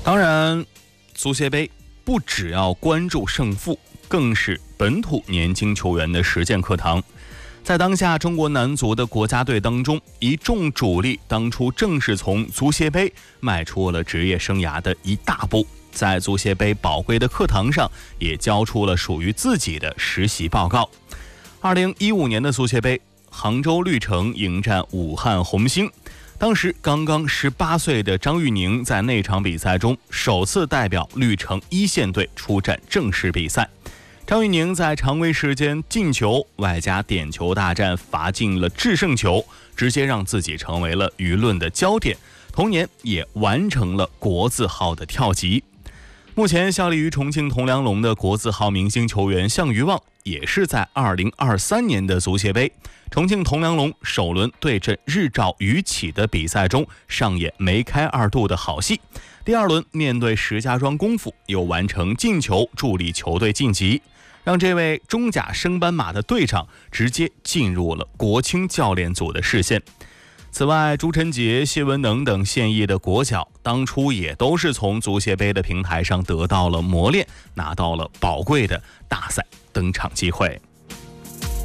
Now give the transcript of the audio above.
当然，足协杯不只要关注胜负，更是本土年轻球员的实践课堂。在当下中国男足的国家队当中，一众主力当初正是从足协杯迈出了职业生涯的一大步，在足协杯宝贵的课堂上也交出了属于自己的实习报告。2015年的足协杯，杭州绿城迎战武汉红星，当时刚刚18岁的张玉宁在那场比赛中首次代表绿城一线队出战正式比赛。张玉宁在常规时间进球外加点球大战罚进了制胜球，直接让自己成为了舆论的焦点，同年也完成了国字号的跳级。目前效力于重庆铜梁龙的国字号明星球员项余旺，也是在2023年的足协杯重庆铜梁龙首轮对阵日照余启的比赛中上演梅开二度的好戏，第二轮面对石家庄功夫又完成进球助力球队晋级，让这位中甲升班马的队长直接进入了国青教练组的视线。此外，朱晨杰、谢文能等现役的国脚当初也都是从足协杯的平台上得到了磨练，拿到了宝贵的大赛登场机会。